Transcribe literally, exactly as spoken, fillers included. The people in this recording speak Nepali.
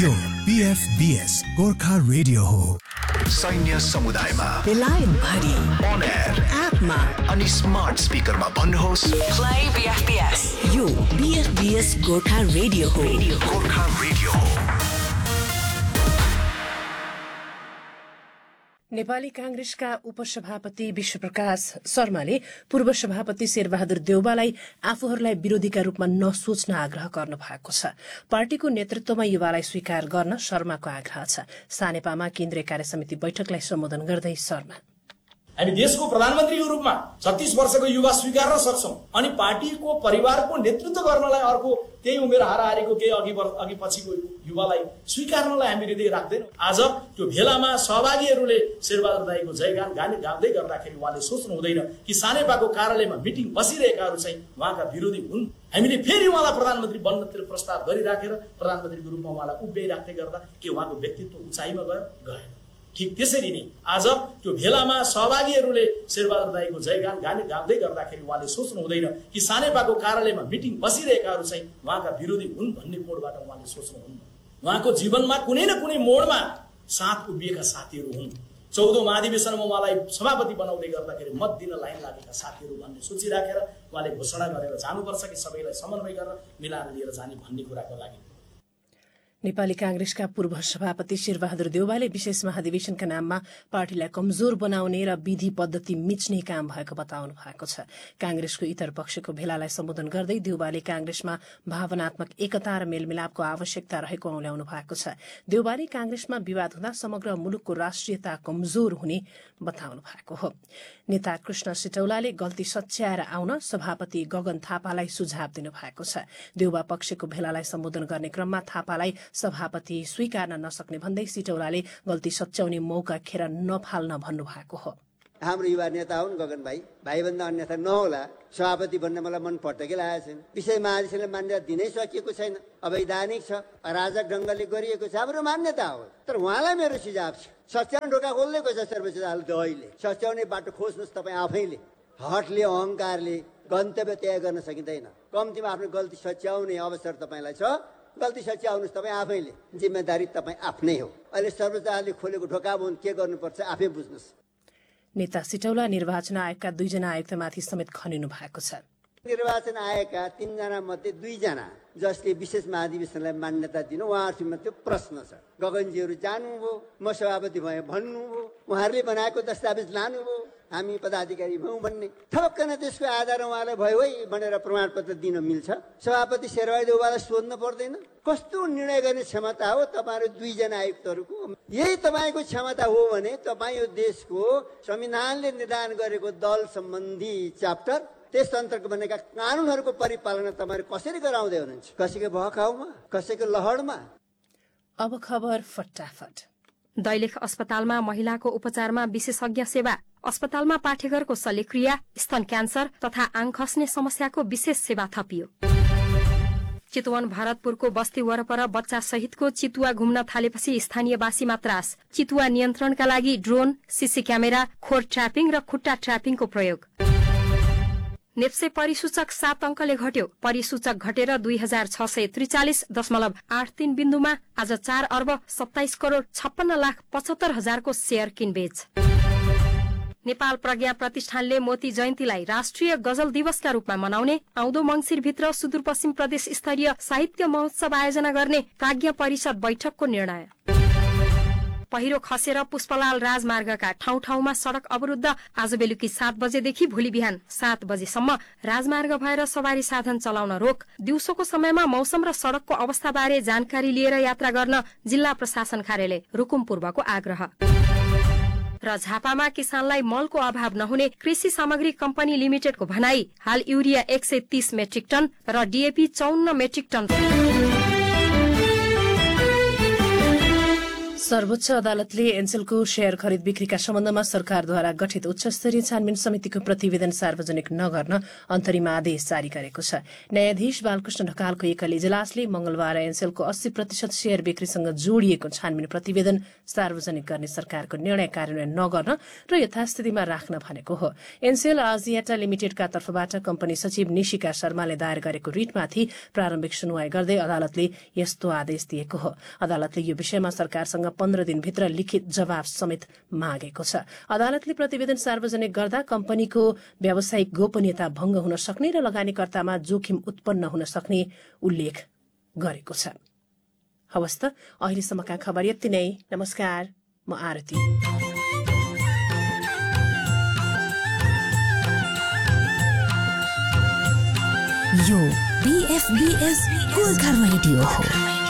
यो बीएफबीएस गोर्खा रेडियो हो। सैन्य समुदायमा बेलायत भरि अन एयर एपमा अनि स्मार्ट स्पिकरमा भन्नुहोस् प्ले बीएफबीएस। यो बीएफबीएस गोर्खा रेडियो हो। गोर्खा रेडियो हो। नेपाली कांग्रेसका उपसभापति विश्वप्रकाश शर्माले पूर्व सभापति शेरबहादुर देउवालाई आफूहरूलाई विरोधीका रूपमा नसोच्न आग्रह गर्नु भएको छ। पार्टीको नेतृत्वमा युवालाई स्वीकार गर्न शर्माको आग्रह छ। सानेपामा केन्द्रीय कार्य समिति बैठकलाई सम्बोधन गर्दै शर्मा, हामी देशको प्रधानमन्त्रीको रूपमा छत्तीस वर्षको युवा स्वीकार्न सक्छौं अनि पार्टीको परिवारको नेतृत्व गर्नलाई अर्को त्यही उमेर हाराहारीको केही अघि अघि पछिको युवालाई स्वीकार्नलाई हामी हृदय राख्दैनौं। आज त्यो भेलामा सहभागीहरूले शेरबहादुर दाइको जयगान गाने गाउँदै गर्दाखेरि उहाँले सोच्नु हुँदैन कि सानेपाको कार्यालयमा मिटिङ बसिरहेकाहरू चाहिँ उहाँका विरोधी हुन्। हामीले फेरि उहाँलाई प्रधानमन्त्री बन्नतिर प्रस्ताव गरिराखेर प्रधानमन्त्रीको रूपमा उहाँलाई उभ्याइराख्दै गर्दा के उहाँको व्यक्तित्व उचाइमा गयो? गएन। ठीक त्यसरी नै आज त्यो भेलामा सहभागीहरूले शेरबहादुर दाइको जयगान गाने गाउँदै गर्दाखेरि उहाँले सोच्नु हुँदैन कि सानेपाको कार्यालयमा मिटिङ बसिरहेकाहरू चाहिँ उहाँका विरोधी हुन् भन्ने मोडबाट उहाँले सोच्नुहुन्न। उहाँको जीवनमा कुनै न कुनै मोडमा साथ उभिएका साथीहरू हुन्। चौधौं महाधिवेशनमा उहाँलाई सभापति बनाउँदै गर्दाखेरि मत दिन लाइन लागेका साथीहरू भन्ने सोचिराखेर उहाँले घोषणा गरेर जानुपर्छ कि सबैलाई समन्वय गरेर मिलाएर लिएर जाने भन्ने कुराको लागि नेपाली कांग्रेसका पूर्व सभापति शेरबहादुर देउवाले विशेष महाधिवेशनका नाममा पार्टीलाई कमजोर बनाउने र विधि पद्धति मिच्ने काम भएको बताउनु भएको छ। कांग्रेसको इतर पक्षको भेलालाई सम्बोधन गर्दै देउवाले कांग्रेसमा भावनात्मक एकता र मेलमिलापको आवश्यकता रहेको औल्याउनु भएको छ। देउवाले कांग्रेसमा विवाद हुँदा समग्र मुलुकको राष्ट्रियता कमजोर हुने बताउनु भएको हो। नेता कृष्ण सिटौलाले गल्ती सच्याएर आउन सभापति गगन थापालाई सुझाव दिनु भएको छ। देउवा पक्षको भेलालाई सम्बोधन गर्ने क्रममा थापालाई सभापति स्वीकार्न नसक्ने भन्दै सिटौलाले गल्ती सच्याउने मौका खेर नफाल्न भन्नु भएको हो। हाम्रो युवा नेता हुन् गगन भाइ, भाइभन्दा अन्यथा नहोला। सभापति बन्न मलाई मन पटकै लागेको छैन। विषय महाधिवेशनले मान्यता दिनै सकिएको छैन, अवैधानिक छ, अराजक ढंगले गरिएको छ, हाम्रो मान्यता हो। तर उहाँलाई मेरो सुझाव छ, सच्याउने ढोका खोल्दै गएछ सर्वोच्च अदालतले अहिले। सच्याउने बाटो खोज्नुहोस् तपाईँ आफैले। हटले अहंकारले गन्तव्य तय गर्न सकिँदैन। कम्तीमा आफ्नो गल्ती सच्याउने अवसर तपाईँलाई छ। गल्ती सच्याउनुहोस् तपाईँ आफैले। जिम्मेदारी तपाईँ आफ्नै हो। अहिले सर्वोच्च अदालतले खोलेको ढोका बन्द के गर्नुपर्छ आफै बुझ्नुहोस्। नेता सिटौला निर्वाचन आयोगका दुईजना आयुक्तमाथि समेत खनिनु भएको छ। निर्वाचन आयोगका तीनजना मध्ये दुईजना जसले विशेष महाधिवेशनलाई मान्यता दिनु, उहाँहरूसँग त्यो प्रश्न छ। गगनजीहरू जानुभयो, म सभापति भएँ भन्नुभयो, उहाँहरूले बनाएको दस्तावेज लानुभयो, हामी पदाधिकारी भयौँ भन्ने ठक्कन त्यसको आधार उहाँलाई भयो है भनेर प्रमाणपत्र दिन मिल्छ। सभापति शेरबहादुर देउवालाई सोध्न पर्दैन? कस्तो निर्णय गर्ने क्षमता हो तपाईँहरू दुईजना आयुक्तहरूको? यही तपाईँको क्षमता हो भने तपाईँ यो देशको संविधानले निर्धारण गरेको दल सम्बन्धी च्याप्टर, त्यस अन्तर्गत बनेका कानूनहरूको परिपालना तपाईँहरू कसरी गराउँदै हुनुहुन्छ? कसैको भहकाउमा, कसैको लहरमा? अब खबर फटाफट। दैलेख अस्पतालमा महिलाको उपचारमा विशेषज्ञ सेवा। अस्पतालमा पाठेघरको शल्यक्रिया, स्तन क्यान्सर तथा आङ खस्ने समस्याको विशेष सेवा थपियो। चितवन भरतपुरको बस्ती वरपर बच्चा सहितको चितुवा घुम्न थालेपछि स्थानीयवासीमा त्रास। चितुवा नियन्त्रणका लागि ड्रोन, सीसी क्यामेरा, खोर ट्र्यापिङ र खुट्टा ट्र्यापिङको प्रयोग। नेप्से परिसूचक सात अंकले घट्यो। परिसूचक घटेर दुई हजार छ सय त्रिचालिस दशमलव आठ तीन बिन्दुमा आज चार अर्ब सत्ताइस करोड़ छप्पन्न लाख पचहत्तर हजारको शेयर किनबेच। नेपाल प्रज्ञा प्रतिष्ठानले मोती जयन्तीलाई राष्ट्रिय गजल दिवसका रूपमा मनाउने, आउँदो मंगिरभित्र सुदूरपश्चिम प्रदेश स्तरीय साहित्य महोत्सव आयोजना गर्ने प्राज्ञा परिषद बैठकको निर्णय। पहिरो खसेर पुष्पलाल राजमार्गका ठाउँ ठाउँमा सड़क अवरुद्ध। आज बेलुकी सात बजेदेखि भोलि बिहान सात बजेसम्म राजमार्ग भएर सवारी साधन चलाउन रोक। दिउँसोको समयमा मौसम र सड़कको अवस्थाबारे जानकारी लिएर यात्रा गर्न जिल्ला प्रशासन कार्यालय रुकुम पूर्वको आग्रह। र झापामा किसानलाई मलको अभाव नहुने कृषि सामग्री कम्पनी लिमिटेडको भनाई। हाल युरिया एक सय तीस मेट्रिक टन र डीएपी चौन्न मेट्रिक टन। सर्वोच्च अदालतले एन्सेलको शेयर खरिद बिक्रीका सम्बन्धमा सरकारद्वारा गठित उच्चस्तरीय छानबिन समितिको प्रतिवेदन सार्वजनिक नगर्न अन्तरिम आदेश जारी गरेको छ। न्यायाधीश बालकृष्ण ढकालको एकल इजलासले मंगलबार एन्सेलको अस्सी प्रतिशत शेयर बिक्रीसँग जोडिएको छानबिन प्रतिवेदन सार्वजनिक गर्ने सरकारको निर्णय कार्यान्वयन नगर्न र यथास्थितिमा राख्न भनेको हो। एन्सेल आजियाटा लिमिटेडका तर्फबाट कम्पनी सचिव निशिका शर्माले दायर गरेको रिटमाथि प्रारम्भिक सुनवाई गर्दै अदालतले यस्तो आदेश दिएको हो। अदालतले यो विषयमा सरकारसँग पन्ध्र दिनभित्र लिखित जवाब समेत मागेको छ। अदालतले प्रतिवेदन सार्वजनिक गर्दा कम्पनीको व्यावसायिक गोपनीयता भंग हुन सक्ने र लगानीकर्तामा जोखिम उत्पन्न हुन सक्ने उल्लेख गरेको छ। हवस् त अहिलेसम्मका खबर यति नै। नमस्कार, म आरती। यो बीएफबीएस गोर्खा रेडियो हो।